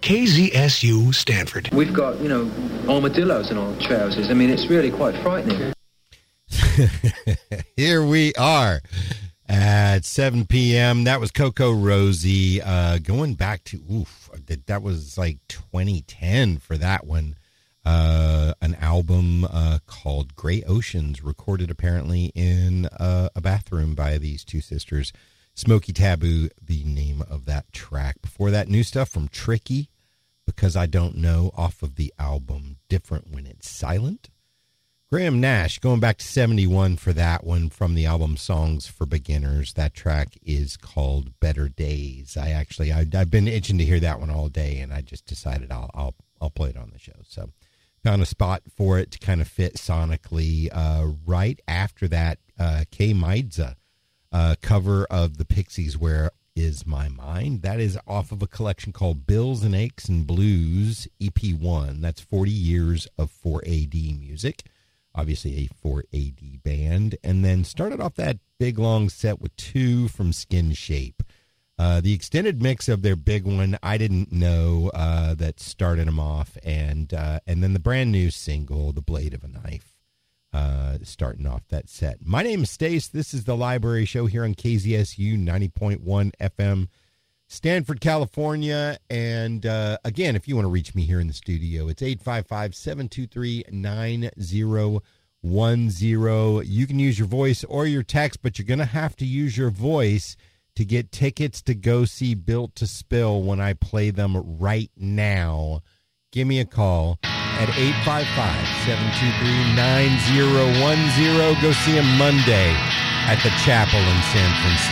KZSU Stanford. We've got, armadillos in our trousers. I mean, it's really quite frightening. Here we are at 7 p.m. That was Coco Rosie. Going back to, that was like 2010 for that one. An album called Gray Oceans, recorded apparently in a bathroom by these two sisters. Smoky Taboo, the name of that track. Before that, new stuff from Tricky, Because I Don't Know, off of the album Different When It's Silent. Graham Nash, going back to 71 for that one, from the album Songs for Beginners. That track is called Better Days. I've been itching to hear that one all day, and I just decided I'll play it on the show. So found a spot for it to kind of fit sonically. Right after that, Kay Maidza, cover of the Pixies, Where Is My Mind? That is off of a collection called Bills and Aches and Blues, EP1. That's 40 years of 4AD music. Obviously a 4AD band. And then started off that big long set with two from Skin Shape. The extended mix of their big one, I didn't know, that started them off. And then the brand new single, The Blade of a Knife, starting off that set. My name is Stace. This is the Library Show here on KZSU 90.1 FM, Stanford, California. And again, if you want to reach me here in the studio, it's 855-723-9010. You can use your voice or your text, but you're going to have to use your voice to get tickets to go see Built to Spill when I play them right now. Give me a call at 855-723-9010. Go see him Monday at the Chapel in San Francisco.